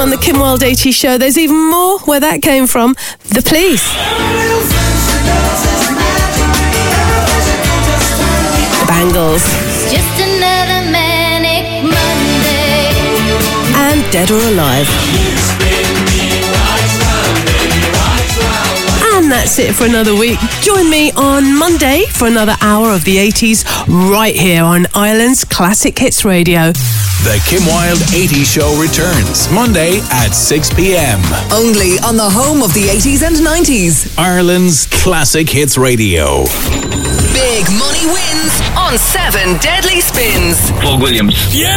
on the Kim Wilde 80s show. There's even more where that came from. The Police. The Bangles. Just another manic Monday. And Dead or Alive. And that's it for another week. Join me on Monday for another hour of the 80s right here on Ireland's Classic Hits Radio. The Kim Wilde 80s show returns Monday at 6 p.m. Only on the home of the 80s and 90s. Ireland's Classic Hits Radio. Big money wins on 7 Deadly Spins. Paul Williams. Yeah!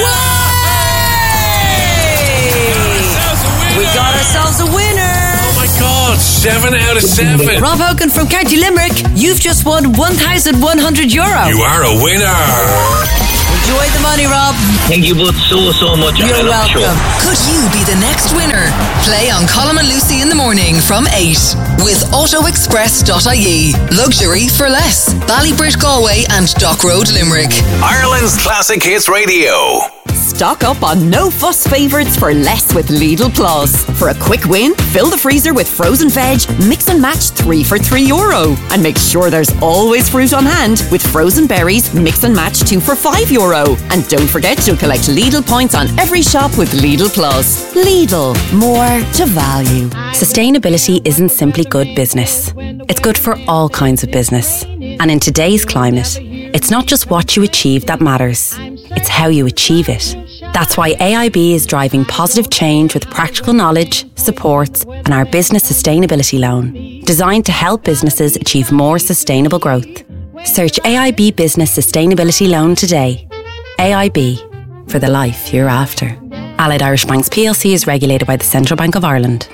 We got ourselves a winner. God, 7 out of 7. Rob Hogan from County Limerick, you've just won €1,100. You are a winner. Enjoy the money, Rob. Thank you both so much. You're welcome. Could you be the next winner? Play on Colin and Lucy in the morning from 8 with AutoExpress.ie. Luxury for less. Ballybridge, Galway and Dock Road, Limerick. Ireland's Classic Hits Radio. Stock up on no-fuss favourites for less with Lidl Plus. For a quick win, fill the freezer with frozen veg, mix and match 3 for €3. And make sure there's always fruit on hand with frozen berries, mix and match 2 for €5. And don't forget you'll collect Lidl points on every shop with Lidl Plus. Lidl, more to value. Sustainability isn't simply good business. It's good for all kinds of business. And in today's climate, it's not just what you achieve that matters. It's how you achieve it. That's why AIB is driving positive change with practical knowledge, supports, and our business sustainability loan, designed to help businesses achieve more sustainable growth. Search AIB Business Sustainability Loan today. AIB, for the life you're after. Allied Irish Banks plc is regulated by the Central Bank of Ireland.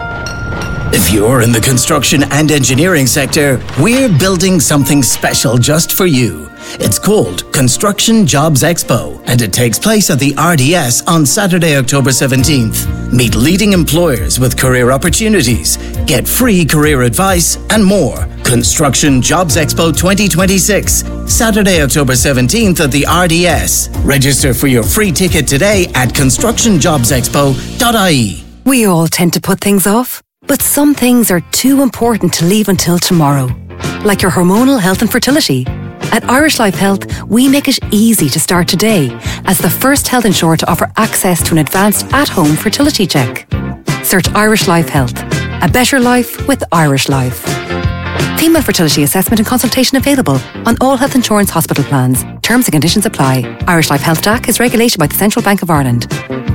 If you're in the construction and engineering sector, we're building something special just for you. It's called Construction Jobs Expo, and it takes place at the RDS on Saturday, October 17th. Meet leading employers with career opportunities, get free career advice, and more. Construction Jobs Expo 2026, Saturday, October 17th at the RDS. Register for your free ticket today at constructionjobsexpo.ie. We all tend to put things off, but some things are too important to leave until tomorrow, like your hormonal health and fertility. At Irish Life Health, we make it easy to start today as the first health insurer to offer access to an advanced at-home fertility check. Search Irish Life Health. A better life with Irish Life. Female fertility assessment and consultation available on all health insurance hospital plans. Terms and conditions apply. Irish Life Health DAC is regulated by the Central Bank of Ireland.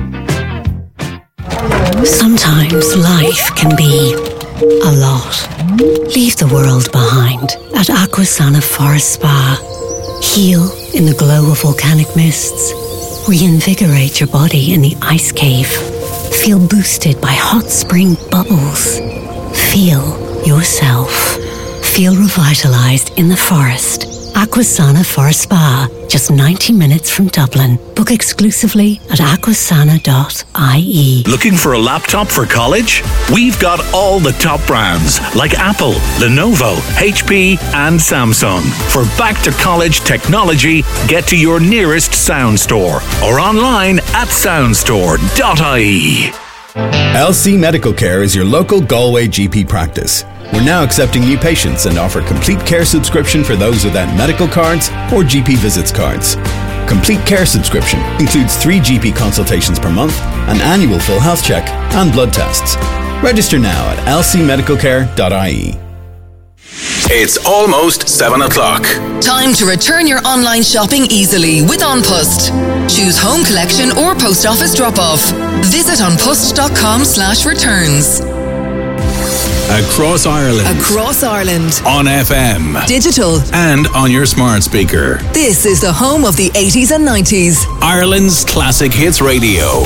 Sometimes life can be a lot. Leave the world behind at Aquasana Forest Spa. Heal in the glow of volcanic mists. Reinvigorate your body in the ice cave. Feel boosted by hot spring bubbles. Feel yourself. Feel revitalized in the forest. Aquasana Forest Spa, just 90 minutes from Dublin. Book exclusively at aquasana.ie. Looking for a laptop for college? We've got all the top brands like Apple, Lenovo, HP and Samsung. For back-to-college technology, get to your nearest Sound Store or online at soundstore.ie. LC Medical Care is your local Galway GP practice. We're now accepting new patients and offer complete care subscription for those without medical cards or GP visits cards. Complete care subscription includes 3 GP consultations per month, an annual full health check and blood tests. Register now at lcmedicalcare.ie. It's almost 7 o'clock. Time to return your online shopping easily with OnPost. Choose home collection or post office drop-off. Visit onpost.com/returns. Across Ireland. Across Ireland. On FM. Digital. And on your smart speaker. This is the home of the 80s and 90s. Ireland's Classic Hits Radio.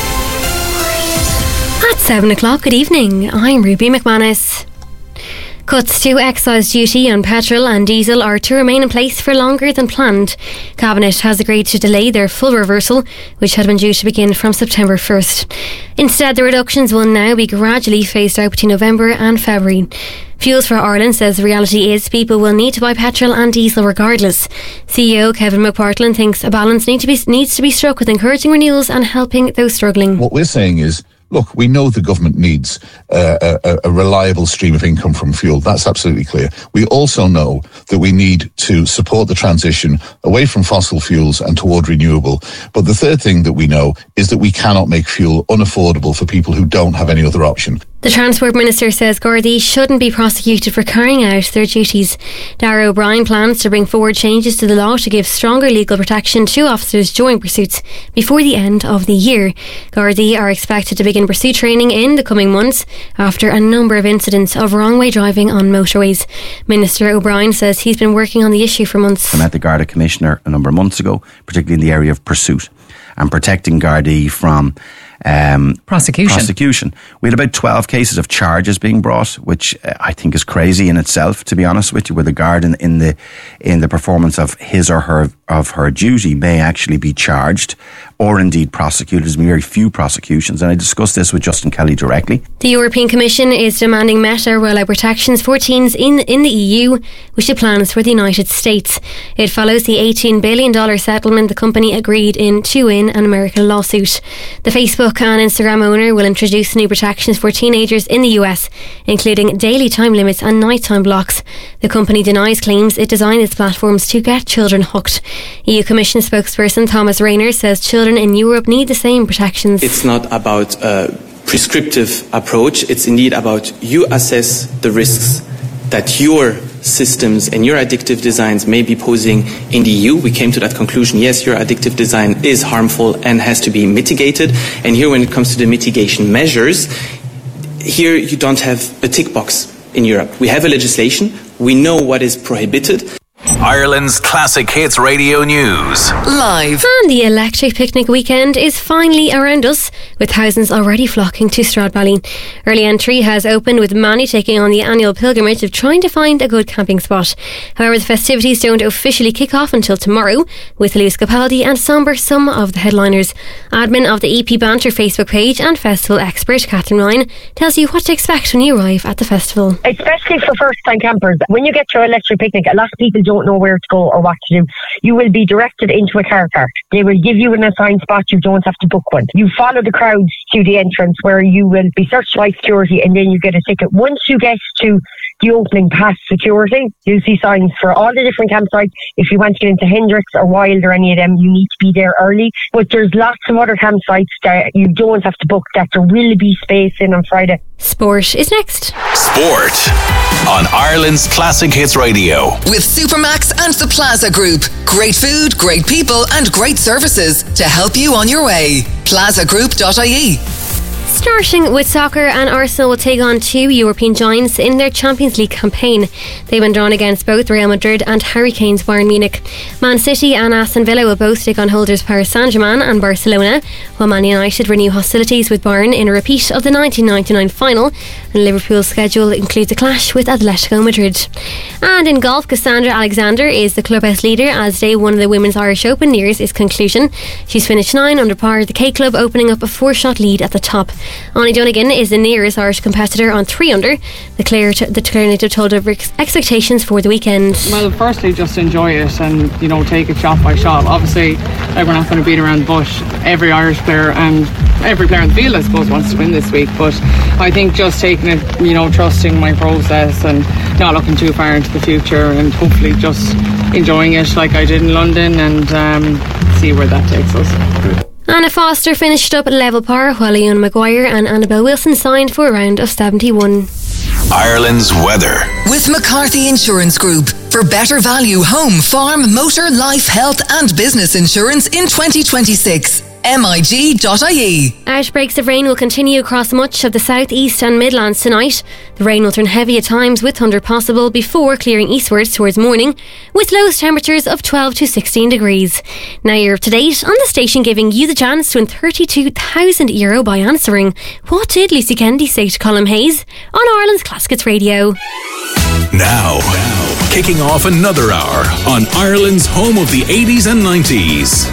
At 7 o'clock, good evening. I'm Ruby McManus. Cuts to excise duty on petrol and diesel are to remain in place for longer than planned. Cabinet has agreed to delay their full reversal, which had been due to begin from September 1st. Instead, the reductions will now be gradually phased out between November and February. Fuels for Ireland says the reality is people will need to buy petrol and diesel regardless. CEO Kevin McPartland thinks a balance needs to be struck with encouraging renewals and helping those struggling. What we're saying is, look, we know the government needs a reliable stream of income from fuel. That's absolutely clear. We also know that we need to support the transition away from fossil fuels and toward renewable. But the third thing that we know is that we cannot make fuel unaffordable for people who don't have any other option. The Transport Minister says Gardaí shouldn't be prosecuted for carrying out their duties. Darragh O'Brien plans to bring forward changes to the law to give stronger legal protection to officers during pursuits before the end of the year. Gardaí are expected to begin pursuit training in the coming months after a number of incidents of wrong-way driving on motorways. Minister O'Brien says he's been working on the issue for months. I met the Garda Commissioner a number of months ago, particularly in the area of pursuit and protecting Gardaí from prosecution. We had about 12 cases of charges being brought, which I think is crazy in itself, to be honest with you, where the guard in the performance of his or her duty may actually be charged or indeed prosecuted. There's been very few prosecutions, and I discussed this with Justin Kelly directly. The European Commission is demanding Meta roll out protections for teens in the EU, which it plans for the United States. It follows the $18 billion settlement the company agreed to win an American lawsuit. The Facebook and Instagram owner will introduce new protections for teenagers in the US, including daily time limits and nighttime blocks. The company denies claims it designed its platforms to get children hooked. EU Commission spokesperson Thomas Rayner says children in Europe need the same protections. It's not about a prescriptive approach. It's indeed about you assess the risks that your systems and your addictive designs may be posing in the EU. We came to that conclusion, yes, your addictive design is harmful and has to be mitigated. And here, when it comes to the mitigation measures, here you don't have a tick box in Europe. We have a legislation. We know what is prohibited. Ireland's Classic Hits Radio News. Live. And the electric picnic weekend is finally around us, with thousands already flocking to Stradbally. Early entry has opened, with many taking on the annual pilgrimage of trying to find a good camping spot. However, the festivities don't officially kick off until tomorrow, with Lewis Capaldi and Somber some of the headliners. Admin of the EP Banter Facebook page and festival expert Catherine Ryan tells you what to expect when you arrive at the festival. Especially for first-time campers, when you get your electric picnic, a lot of people don't know where to go or what to do. You will be directed into a car park. They will give you an assigned spot. You don't have to book one. You follow the crowds to the entrance, where you will be searched by security, and then you get a ticket. Once you get to the opening past security, you'll see signs for all the different campsites. If you want to get into Hendrix or Wild or any of them, you need to be there early. But there's lots of other campsites that you don't have to book, that there will be space in on Friday. Sport is next. Sport on Ireland's Classic Hits Radio. With Supermax and the Plaza Group. Great food, great people and great services to help you on your way. plazagroup.ie. Starting with soccer, and Arsenal will take on two European giants in their Champions League campaign. They went drawn against both Real Madrid and Harry Kane's Bayern Munich. Man City and Aston Villa will both take on holders Paris Saint-Germain and Barcelona, while Man United renew hostilities with Bayern in a repeat of the 1999 final, and Liverpool's schedule includes a clash with Atletico Madrid. And in golf, Cassandra Alexander is the clubhouse leader as day one of the Women's Irish Open nears its conclusion. She's finished 9 under par at the K Club, opening up a 4-shot lead at the top. Anie Donegan is the nearest Irish competitor on 3 under. The Clare native told of expectations for the weekend. Well, firstly, just enjoy it and, take it shot by shot. Obviously, we're not going to beat around the bush. Every Irish player and every player in the field, I suppose, wants to win this week. But I think just taking it, trusting my process and not looking too far into the future, and hopefully just enjoying it like I did in London, and see where that takes us. Anna Foster finished up at level par, while Ian Maguire and Annabelle Wilson signed for a round of 71. Ireland's weather. With McCarthy Insurance Group. For better value home, farm, motor, life, health and business insurance in 2026. MIG.ie. Outbreaks of rain will continue across much of the south, east and Midlands tonight. The rain will turn heavy at times, with thunder possible, before clearing eastwards towards morning, with lowest temperatures of 12 to 16 degrees. Now you're up to date on the station, giving you the chance to win €32,000 by answering, what did Lucy Kennedy say to Colm Hayes on Ireland's Classic Hits Radio? Now, kicking off another hour on Ireland's home of the 80s and 90s.